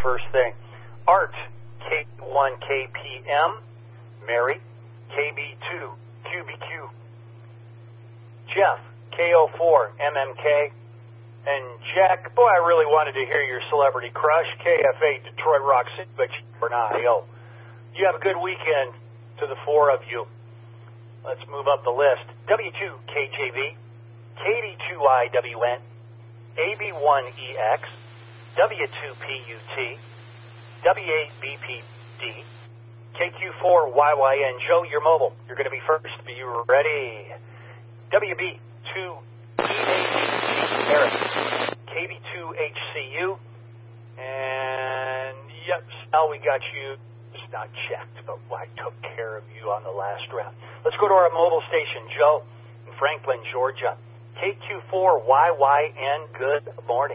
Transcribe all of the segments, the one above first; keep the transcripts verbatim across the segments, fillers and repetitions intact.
first thing. Art, K one K P M. Mary, K B two Q B Q. Jeff, K O four M M K. And Jack, boy, I really wanted to hear your celebrity crush, K F eight Detroit Rock City, but you're not. Yo, you have a good weekend to the four of you. Let's move up the list. W two K J V, K D two I W N, A B one E X, W two P U T, W eight B P D, K Q four Y Y N. Joe, you're mobile. You're going to be first. Be you ready? W B two E A B Eric, K B two H C U, and yep, Sal, we got you. It's not checked, but I took care of you on the last round. Let's go to our mobile station, Joe, in Franklin, Georgia. K Q four Y Y N, good morning.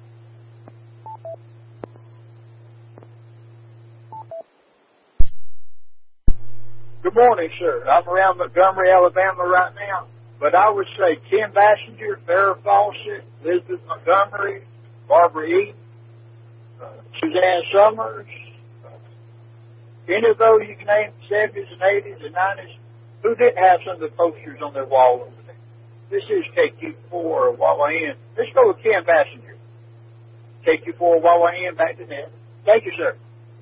Good morning, sir. I'm around Montgomery, Alabama right now. But I would say Kim Bassinger, Farrah Fawcett, Elizabeth Montgomery, Barbara Eaton, uh, Suzanne Summers, uh, any of those you can name, seventies and eighties and nineties, who didn't have some of the posters on their wall over there? This is K Q four Y Y N. Let's go with Kim Bassinger. K Q four Y Y N, back to net. Thank you, sir.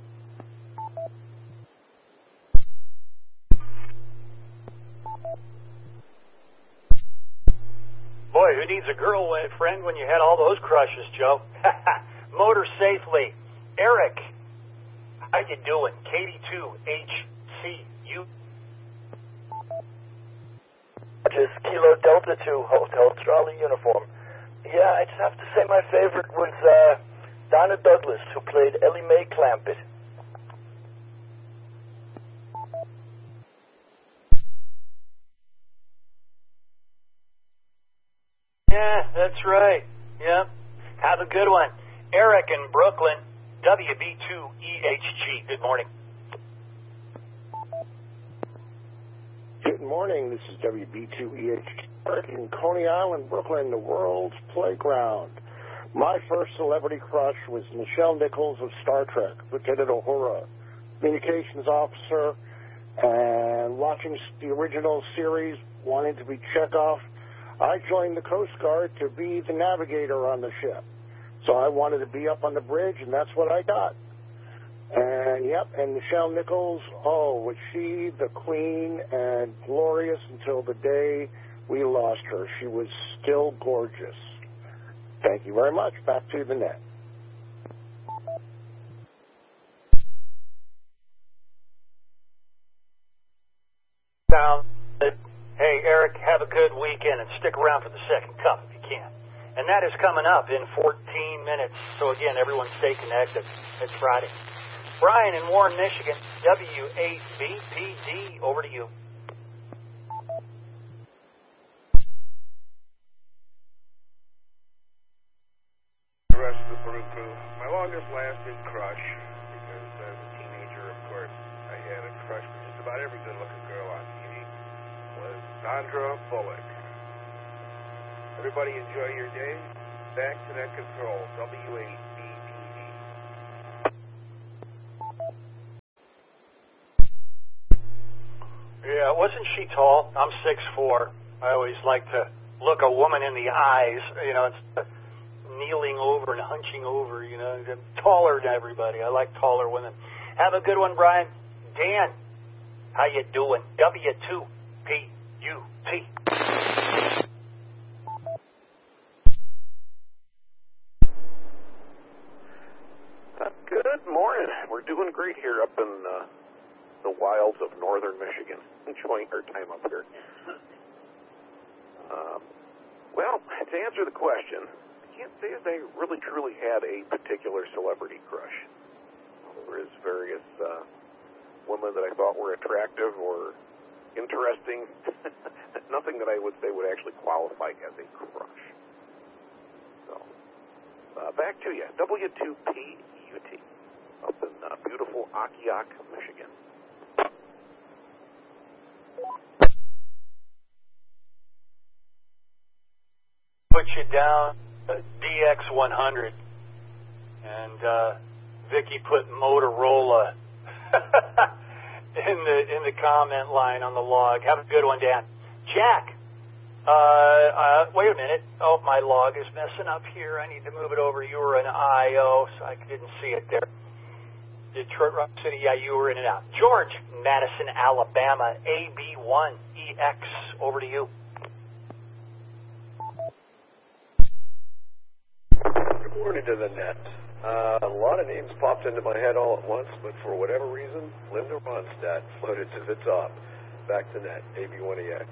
Boy, who needs a girl friend when you had all those crushes, Joe? Motor safely. Eric, how you doing? K D two H C U. Just Kilo Delta two, Hotel Charlie uniform. Yeah, I just have to say my favorite was uh, Donna Douglas, who played Ellie Mae Clampett. Yeah, that's right. Yep. Have a good one. Eric in Brooklyn, W B two E H G. Good morning. Good morning. This is W B two E H G Eric in Coney Island, Brooklyn, the world's playground. My first celebrity crush was Nichelle Nichols of Star Trek, Lieutenant Uhura, communications officer, and watching the original series, wanting to be Chekhov, I joined the Coast Guard to be the navigator on the ship. So I wanted to be up on the bridge, and that's what I got. And, yep, and Nichelle Nichols, oh, was she the queen and glorious until the day we lost her. She was still gorgeous. Thank you very much. Back to the net. Sound good. Hey, Eric, have a good weekend and stick around for the second cup if you can. And that is coming up in fourteen minutes. So, again, everyone stay connected. It's Friday. Brian in Warren, Michigan, W eight B P D, over to you. The rest of the Brew Crew. My longest lasting crush, because as a teenager, of course, I had a crush for just about every good-looking girl on T V, was Sandra Bullock. Everybody enjoy your day. Back to net control, W eight B P D. Yeah, wasn't she tall? I'm six foot four. I always like to look a woman in the eyes, you know, instead of kneeling over and hunching over, you know. I'm taller than everybody. I like taller women. Have a good one, Brian. Dan, how you doing? W two P U T. Good morning. We're doing great here up in uh, the wilds of northern Michigan. Enjoying our time up here. Um, well, to answer the question, I can't say that I really truly had a particular celebrity crush. There is various uh, women that I thought were attractive or interesting. Nothing that I would say would actually qualify as a crush. So, uh, back to you. W two P U T up in uh, beautiful Akiak, Michigan. Put you down uh, D X one hundred. And uh, Vicky put Motorola in the in the comment line on the log. Have a good one, Dan. Jack, uh, uh, wait a minute. Oh, my log is messing up here. I need to move it over. You were in I O, so I didn't see it there. Detroit Rock City, yeah, you were in and out. George, Madison, Alabama, A B one E X, over to you. Good morning to the net. Uh, a lot of names popped into my head all at once, but for whatever reason, Linda Ronstadt floated to the top. Back to net, A B one E X.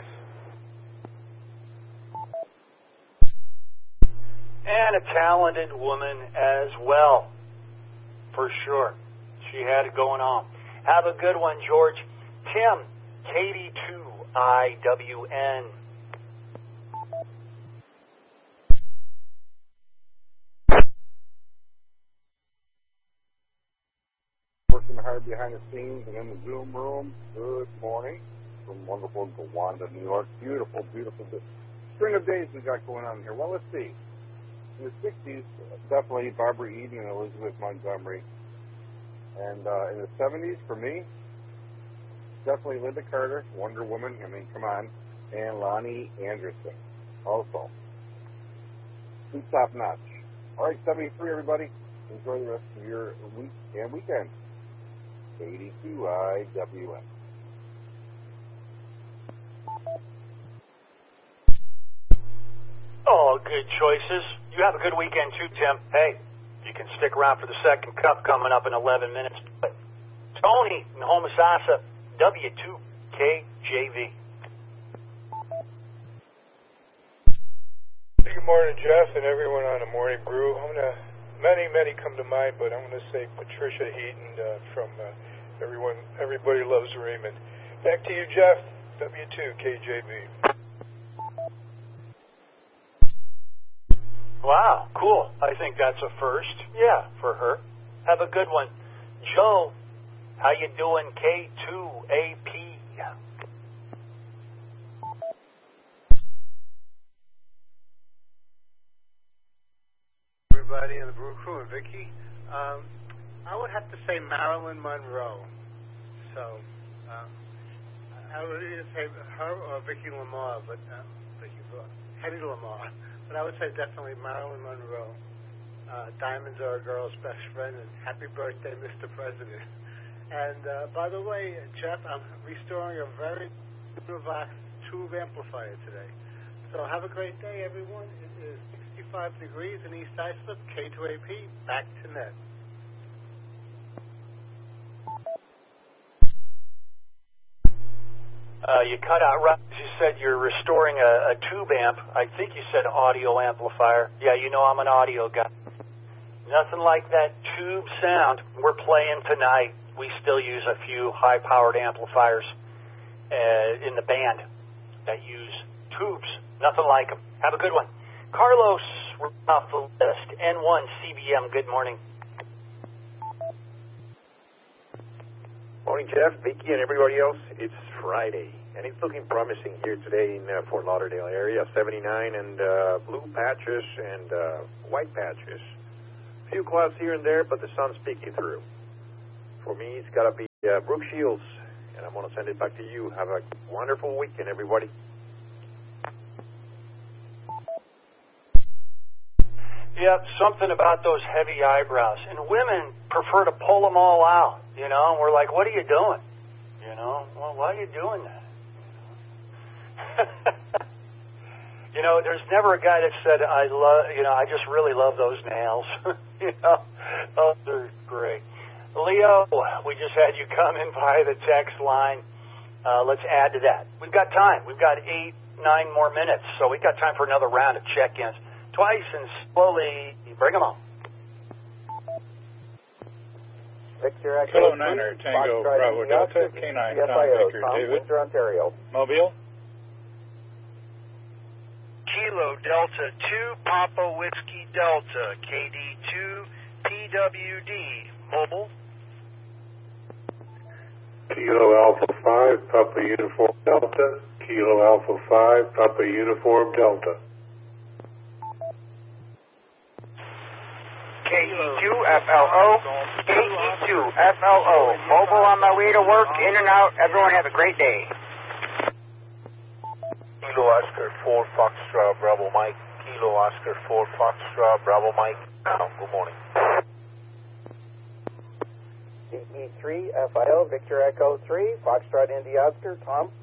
And a talented woman as well, for sure. She had it going on. Have a good one, George. Tim, K D two I W N. Working hard behind the scenes and in the Zoom room. Good morning from wonderful Gowanda, New York. Beautiful, beautiful string of days we got going on here. Well, let's see. In the sixties, definitely Barbara Eden and Elizabeth Montgomery. And uh, in the seventies, for me, definitely Linda Carter, Wonder Woman, I mean, come on, and Lonnie Anderson also. Two top notch. All right, seventy-three, everybody. Enjoy the rest of your week and weekend. eighty-two I W N. Oh, good choices. You have a good weekend too, Tim. Hey, you can stick around for the second cup coming up in eleven minutes. Tony in Homosassa, W two K J V. Good morning, Jeff, and everyone on the Morning Brew. I'm gonna many, many come to mind, but I'm gonna say Patricia Heaton uh, from uh, everyone. Everybody loves Raymond. Back to you, Jeff. W two K J V. Wow, cool. I think that's a first. Yeah, for her. Have a good one. Joe, how you doing? K two A P. Everybody in the Brew Crew and Vicky. Um, I would have to say Marilyn Monroe. So, uh, I would either say her or Vicky Lamar, but uh, Vicky, Hedy Lamar. But I would say definitely Marilyn Monroe. Uh, diamonds are a girl's best friend, and happy birthday, Mister President. And uh, by the way, Jeff, I'm restoring a very Vox tube amplifier today. So have a great day, everyone. It is sixty-five degrees in East Islip, K two A P, back to net. Uh, you cut out right as you said you're restoring a, a tube amp. I think you said audio amplifier. Yeah, you know I'm an audio guy. Nothing like that tube sound we're playing tonight. We still use a few high-powered amplifiers uh, in the band that use tubes. Nothing like them. Have a good one. Carlos, we're off the list. N one C B M, good morning. Morning, Jeff, Vicky, and everybody else. It's Friday, and it's looking promising here today in uh, Fort Lauderdale area. seventy-nine and uh, blue patches and uh, white patches. A few clouds here and there, but the sun's peeking through. For me, it's got to be uh, Brooke Shields, and I'm going to send it back to you. Have a wonderful weekend, everybody. Yep, something about those heavy eyebrows. And women prefer to pull them all out, you know, and we're like, what are you doing? You know, well, why are you doing that? You know, there's never a guy that said, I love, you know, I just really love those nails. You know, oh, they're great. Leo, we just had you come in via the text line. Uh, let's add to that. We've got time. We've got eight, nine more minutes, so we've got time for another round of check-ins. Twice and slowly bring them on. Victor Echo. Kilo Niner, Tango, Bravo Delta, K nine, Tom Baker, David. Winter, Ontario. Mobile. Kilo Delta two, Papa Whiskey Delta, K D two, P W D. Mobile. Kilo Alpha five, Papa Uniform Delta. Kilo Alpha five, Papa Uniform Delta. K E two F L O, K E two F L O. Mobile on my way to work, in and out. Everyone have a great day. Kilo Oscar four Foxtrot Bravo Mike. Kilo Oscar four Foxtrot Bravo Mike. Now, good morning. C E three F I O, Victor Echo three, Foxtrot Indy Oscar, Tom.